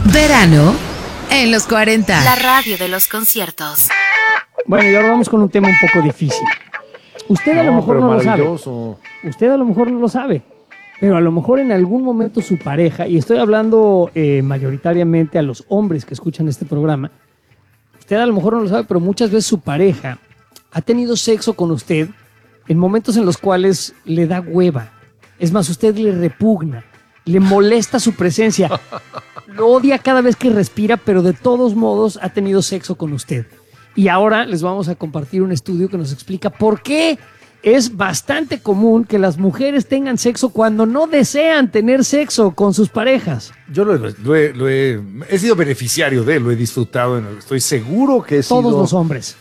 Verano en los 40. La radio de los conciertos. Bueno, y ahora vamos con un tema un poco difícil. Usted a lo mejor no lo sabe. Usted a lo mejor no lo sabe. Pero a lo mejor en algún momento su pareja, y estoy hablando mayoritariamente a los hombres que escuchan este programa, usted a lo mejor no lo sabe, pero muchas veces su pareja ha tenido sexo con usted en momentos en los cuales le da hueva. Es más, usted le repugna, le molesta su presencia, lo odia cada vez que respira, pero de todos modos ha tenido sexo con usted. Y ahora les vamos a compartir un estudio que nos explica por qué es bastante común que las mujeres tengan sexo cuando no desean tener sexo con sus parejas. Yo he sido beneficiario de él, lo he disfrutado, estoy seguro que he sido... Todos los hombres.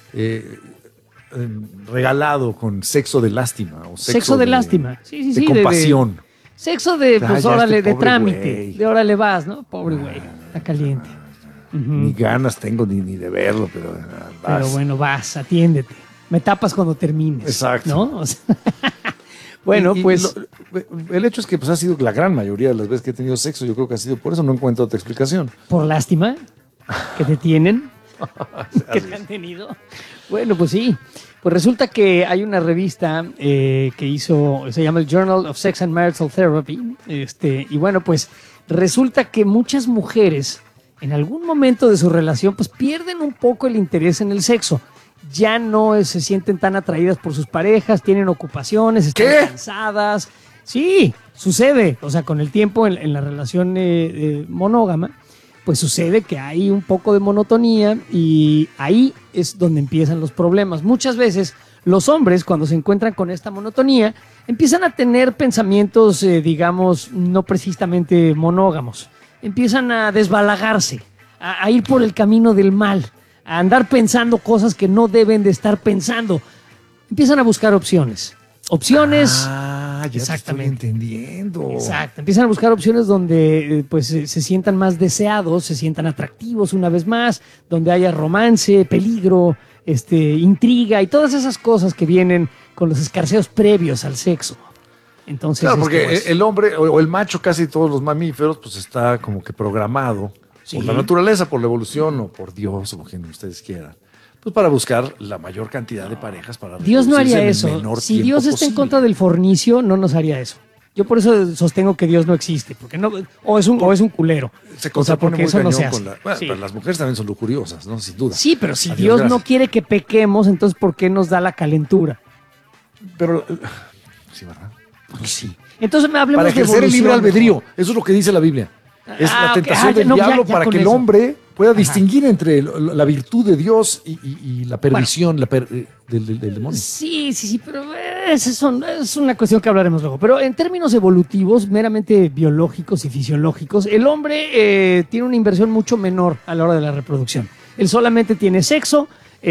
Regalado con sexo de lástima. O sexo de lástima. Sí, de compasión. Sexo de, pues órale, de trámite. Güey. De órale vas, ¿no? Pobre güey, está caliente. Ni ganas tengo ni de verlo, pero vas. Pero bueno, vas, atiéndete. Me tapas cuando termines. Exacto. ¿No? O sea, bueno, pues... el hecho es que pues, ha sido la gran mayoría de las veces que he tenido sexo, yo creo que ha sido por eso, no encuentro otra explicación. ¿Por lástima? ¿Que te tienen? ¿Que te han tenido? Bueno, pues sí. Pues resulta que hay una revista que hizo, se llama el Journal of Sex and Marital Therapy. Y bueno, pues resulta que muchas mujeres en algún momento de su relación pues pierden un poco el interés en el sexo. Ya no se sienten tan atraídas por sus parejas, tienen ocupaciones, están cansadas. Sí, sucede. O sea, con el tiempo en la relación monógama, pues sucede que hay un poco de monotonía y ahí es donde empiezan los problemas. Muchas veces los hombres, cuando se encuentran con esta monotonía, empiezan a tener pensamientos, digamos, no precisamente monógamos. Empiezan a desbalagarse, a ir por el camino del mal, a andar pensando cosas que no deben de estar pensando. Empiezan a buscar opciones. Ya exactamente. te estoy entendiendo. Exacto. Empiezan a buscar opciones donde pues se sientan más deseados, se sientan atractivos una vez más, donde haya romance, peligro, intriga y todas esas cosas que vienen con los escarceos previos al sexo. Entonces, claro, porque el hombre o el macho, casi todos los mamíferos, pues está como que programado por la naturaleza, por la evolución o por Dios o por quien ustedes quieran. Pues para buscar la mayor cantidad de parejas para Dios no haría reproducirse en el eso. menor Si tiempo Dios está posible. en contra del fornicio, no nos haría eso. Yo por eso sostengo que Dios no existe, porque no, o es un culero. Se contrapone porque muy eso no cañón se hace. con la... Bueno, Sí. pero las mujeres también son lujuriosas, ¿no? Sin duda. Sí, pero si Adiós, Dios no gracias. quiere que pequemos, entonces ¿por qué nos da la calentura? Pero... Sí, ¿verdad? Pues sí. Entonces me hablemos Para de ejercer el libre evolución. albedrío. Eso es lo que dice la Biblia. Es la ok. tentación del No, ya diablo para con que el eso. hombre pueda distinguir entre la virtud de Dios y la perdición del demonio. Sí, pero es una cuestión que hablaremos luego. Pero en términos evolutivos, meramente biológicos y fisiológicos, el hombre tiene una inversión mucho menor a la hora de la reproducción. Él solamente tiene sexo,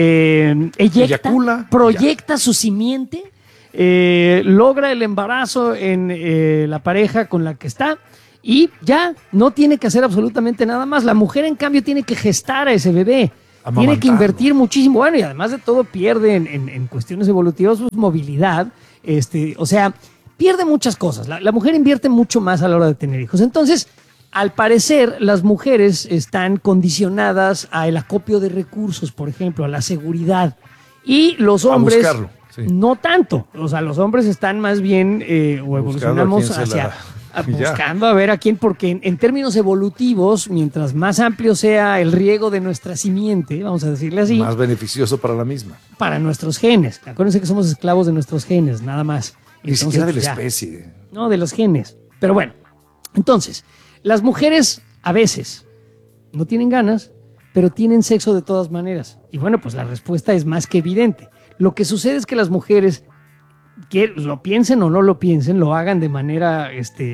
Eyacula, proyecta su simiente, logra el embarazo en la pareja con la que está y ya no tiene que hacer absolutamente nada más. La mujer, en cambio, tiene que gestar a ese bebé. Tiene que invertir muchísimo. Bueno, y además de todo pierde en cuestiones evolutivas su movilidad. O sea, pierde muchas cosas. La mujer invierte mucho más a la hora de tener hijos. Entonces, al parecer, las mujeres están condicionadas al acopio de recursos, por ejemplo, a la seguridad. Y los hombres... A buscarlo, sí. No tanto. O sea, los hombres están más bien o evolucionamos hacia... buscando a ver a quién, porque en términos evolutivos, mientras más amplio sea el riego de nuestra simiente, vamos a decirle así, Más beneficioso para la misma. para nuestros genes. Acuérdense que somos esclavos de nuestros genes, nada más. Ni siquiera de la ya. especie. No, de los genes. Pero bueno, entonces, las mujeres a veces no tienen ganas, pero tienen sexo de todas maneras. Y bueno, pues la respuesta es más que evidente. Lo que sucede es que las mujeres, que lo piensen o no lo piensen, lo hagan de manera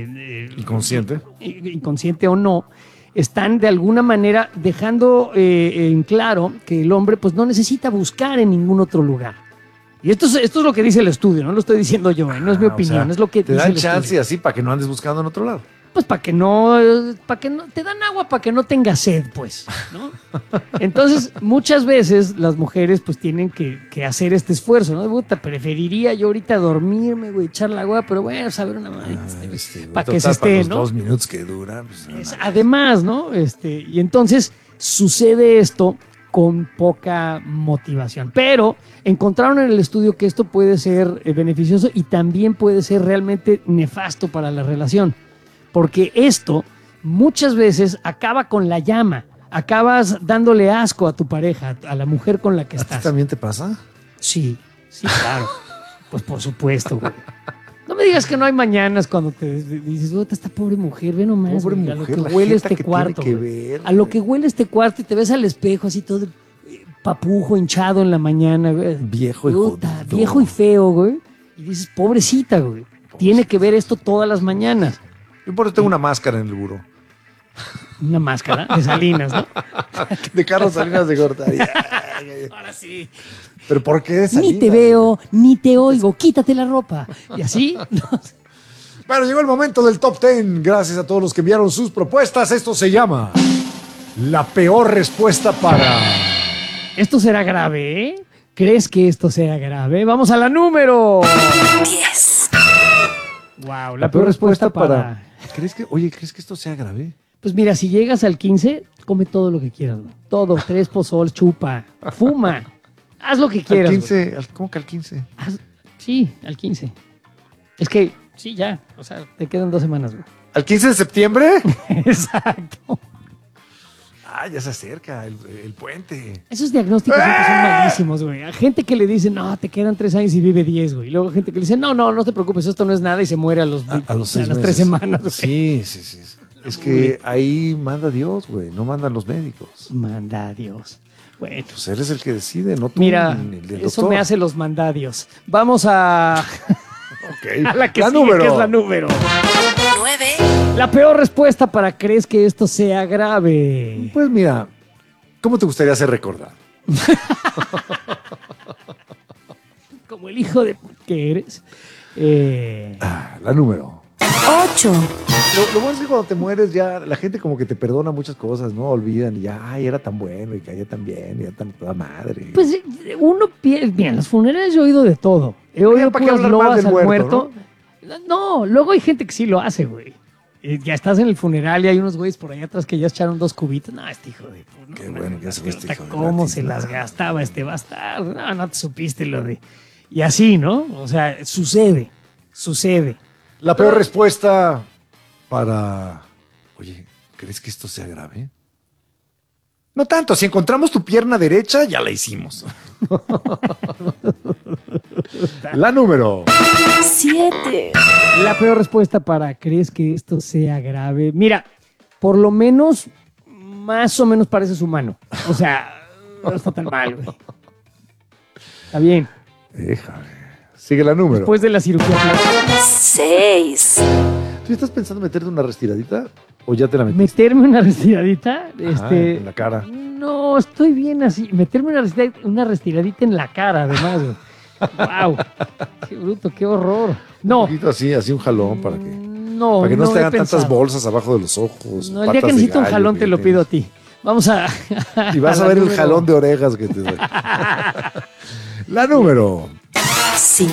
inconsciente o no, están de alguna manera dejando en claro que el hombre pues no necesita buscar en ningún otro lugar. Y esto es lo que dice el estudio, no lo estoy diciendo yo, no es mi opinión, es lo que te dice dan el chance estudio. así para que no andes buscando en otro lado. Pues para que no, te dan agua para que no tengas sed, pues, ¿no? Entonces, muchas veces las mujeres pues tienen que hacer este esfuerzo, ¿no? Puta, preferiría yo ahorita dormirme, güey, echar la agua, pero bueno, saber una madre, para que se esté, los ¿no? 2 minutos que duran. Pues, Además, ¿no? Y entonces sucede esto con poca motivación. Pero encontraron en el estudio que esto puede ser beneficioso y también puede ser realmente nefasto para la relación. Porque esto muchas veces acaba con la llama. Acabas dándole asco a tu pareja, a la mujer con la que ¿A ti estás. también te pasa? Sí, claro. Pues por supuesto, güey. No me digas que no hay mañanas cuando te dices, esta pobre mujer, ve nomás, Pobre güey, mujer, a lo la que huele jeta este que cuarto. tiene que Güey. ver, A lo güey. que huele este cuarto y te ves al espejo así todo papujo, hinchado en la mañana, güey. Viejo y Puta, jodido. viejo y feo, güey. Y dices, pobrecita, güey. Tiene que ver esto todas las mañanas. Yo por eso tengo una máscara en el buró. Una máscara de Salinas, ¿no? De Carlos Salinas de Gortari. Ahora sí. ¿Pero por qué de Ni Salinas? te veo, ni te oigo, quítate la ropa. Y así, no sé. Bueno, llegó el momento del Top 10. Gracias a todos los que enviaron sus propuestas. Esto se llama La peor respuesta para... Esto será grave, ¿eh? ¿Crees que esto sea grave? Vamos a la número 10, Wow, la peor respuesta para... ¿Crees que esto sea grave? Pues mira, si llegas al 15, come todo lo que quieras, güey. Todo, 3 pozol, chupa, fuma. Haz lo que quieras. Al güey. 15, ¿cómo que al 15? Sí, al 15. Es que, sí, ya. O sea, te quedan 2 semanas, güey. ¿Al 15 de septiembre? Exacto. Ah, ya se acerca el puente. Esos diagnósticos siempre son malísimos, güey. A gente que le dice, no, te quedan 3 años y vive 10, güey. Y luego gente que le dice, no te preocupes, esto no es nada y se muere a los 6 las meses. 3 semanas, güey. Sí. Es que ahí manda Dios, güey. No mandan los médicos. Manda a Dios. Bueno, Pues él es el que decide, no tú. mira, ni el eso doctor. me hace los mandadios. Vamos a, Ok. a la que La sigue, número. que es la número. 9, La peor respuesta para crees que esto sea grave. Pues mira, ¿cómo te gustaría ser recordado? Como el hijo de que eres. La número. 8, Lo bueno es que cuando te mueres ya la gente como que te perdona muchas cosas, ¿no? Olvidan y ya, ay, era tan bueno y caía tan bien y era tan toda madre. Pues uno piensa, mira, en los funerales yo he oído de todo. He oído ¿para qué puras hablar mal loas del al muerto, muerto. No, luego hay gente que sí lo hace, güey. Ya estás en el funeral y hay unos güeyes por allá atrás que ya echaron 2 cubitos. No, este hijo de... No, Qué bueno que hace este hijo de ¿Cómo la se las tiznada? gastaba este bastardo? No te supiste lo de... Y así, ¿no? O sea, sucede. La peor respuesta para... Oye, ¿crees que esto sea grave? No tanto, si encontramos tu pierna derecha, ya la hicimos. La número. 7, La peor respuesta para ¿crees que esto sea grave? Mira, por lo menos, más o menos pareces humano. O sea, no está tan mal, güey. Está bien. Déjame. Sigue la número. Después de la cirugía plástica, 6, ¿Tú estás pensando meterte una restiradita o ya te la metiste? meterme una restiradita, Ajá, en la cara. No, estoy bien así. Meterme una restiradita en la cara, además, güey. Wow. Qué bruto, qué horror. Un No, poquito así un jalón para que no no he se hagan tantas pensado. bolsas abajo de los ojos. No, el día patas que de necesito un gallo jalón que te lo tienes. pido a ti. Vamos a... Y vas a la ver el número- jalón de orejas que te doy. La número. 5,